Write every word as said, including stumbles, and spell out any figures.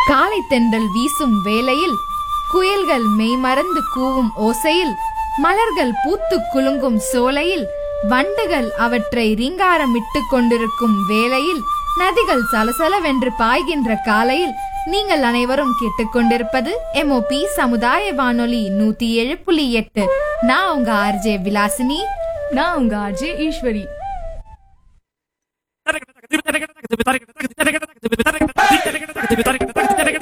காலை தென்றல் வீசும் வேளையில், குயில்கள் மெய்மறந்து கூவும் ஓசையில், மலர்கள் பூத்து குலுங்கும் சோலையில், வண்டுகள் அவற்றை ரீங்காரமிட்டு கொண்டிருக்கும் வேளையில், நதிகள் சலசலவென்று பாய்கின்ற காலையில், நீங்கள் அனைவரும் கேட்டுக்கொண்டிருப்பது எம்ஓபி சமுதாய வானொலி நூத்தி ஏழு புள்ளி எட்டு. நான் உங்க ஆர்ஜே விலாசினி. நான் உங்க ஆர்ஜே ஈஸ்வரி. தரகட தரகட தரகட தரகட தரகட தரகட தரகட தரகட தரகட தரகட தரகட